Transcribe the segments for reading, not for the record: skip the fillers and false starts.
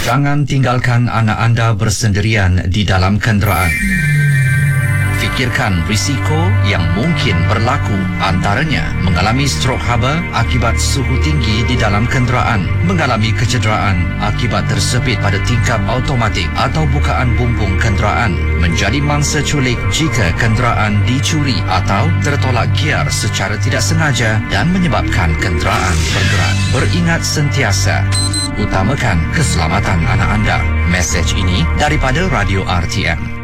Jangan tinggalkan anak anda bersendirian di dalam kenderaan. Fikirkan risiko yang mungkin berlaku, antaranya mengalami strok haba akibat suhu tinggi di dalam kenderaan, mengalami kecederaan akibat tersepit pada tingkap automatik atau bukaan bumbung kenderaan, menjadi mangsa culik jika kenderaan dicuri atau tertolak gear secara tidak sengaja dan menyebabkan kenderaan bergerak. Beringat sentiasa, utamakan keselamatan anak anda. Mesej ini daripada Radio RTM.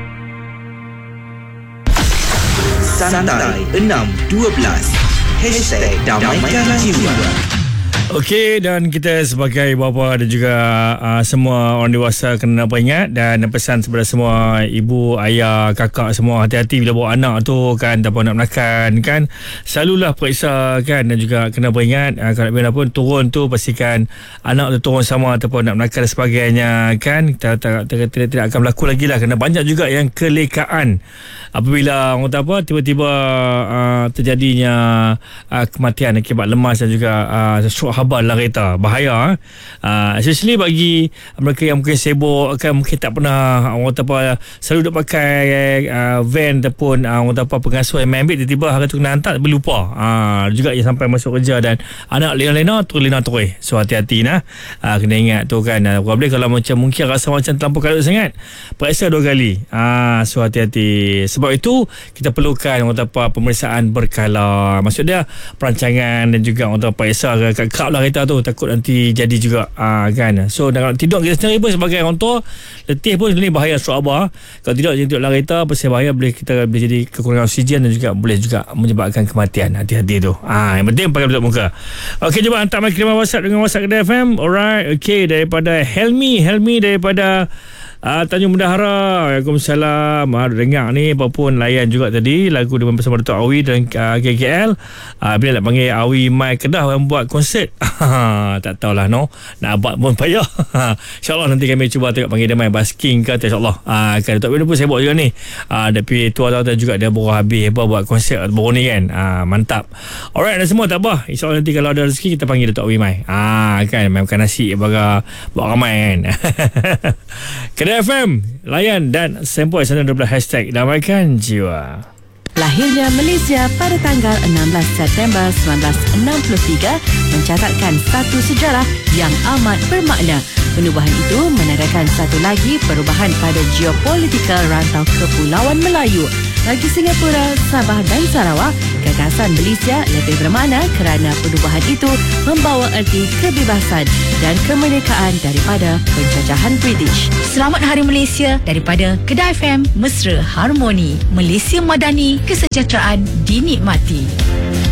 Santai 612 #Damaikan Jiwa. Okey, dan kita sebagai bapa dan juga semua orang dewasa kena ingat dan pesan kepada semua ibu, ayah, kakak semua, hati-hati bila bawa anak tu kan, tak nak menakan kan, selalulah periksa kan, dan juga kena ingat kalau bila pun turun tu pastikan anak tu turun sama ataupun nak menakan dan sebagainya kan, tidak akan berlaku lagi lah, kerana banyak juga yang kelekaan apabila orang kata apa, tiba-tiba terjadinya kematian akibat lemas dan juga stroke haba dalam kereta. Bahaya especially bagi mereka yang mungkin sibuk kan, mungkin tak pernah orang kata apa, selalu duk pakai van ataupun orang kata apa, pengasuh yang ambil, tiba-tiba hari tu kena hantar berlupa. Juga yang sampai masuk kerja dan anak lena-lena terus. So hati-hati nah. Kena ingat tu kan, boleh kalau macam mungkin rasa macam terlampau kalut sangat, periksa 2 kali. So hati-hati. Sebab itu kita perlukan orang kata apa, pemeriksaan berkala. Maksud dia perancangan dan juga orang kata periksa kat lah kereta tu, takut nanti jadi juga kan. So kalau tidur kita sendiri pun sebagai orang tua, letih pun sebenarnya bahaya stroke haba. Kalau tidur dalam kereta pasal bahaya, boleh jadi kekurangan oksigen dan juga boleh juga menyebabkan kematian. Hati-hati tu. Yang penting pakai tutup muka. Okey, cuba hantar mai kirim WhatsApp dengan WhatsApp Kedah FM. Alright. Okey, daripada Helmi daripada Tanjung Bendahara. Waalaikumsalam. Dengar ni apapun layan juga tadi lagu dengan bersama Datuk Awi dan KKL. Bila nak panggil Awi mai Kedah yang buat konsert, tak tahulah no, nak buat pun payah. InsyaAllah nanti kami cuba tengok panggil dia main basking ke, insyaAllah. Kan Datuk Awi pun sibuk juga ni, tapi tua tahu juga dia baru habis buat konsert baru ni kan. Mantap. Alright, dan semua tak apa, insyaAllah nanti kalau ada rezeki kita panggil Datuk Awi mai. Kan main makan nasi buat ramai kan. Kedah FM layan dan sempoi 112 #Damaikan Jiwa. Lahirnya Malaysia pada tanggal 16 September 1963 mencatatkan satu sejarah yang amat bermakna. Penubuhan itu menandakan satu lagi perubahan pada geopolitikal rantau Kepulauan Melayu. Bagi Singapura, Sabah dan Sarawak, gagasan Malaysia lebih bermakna kerana penubuhan itu membawa erti kebebasan dan kemerdekaan daripada penjajahan British. Selamat Hari Malaysia daripada Kedah FM, Mesra Harmoni. Malaysia Madani, kesejahteraan dinikmati.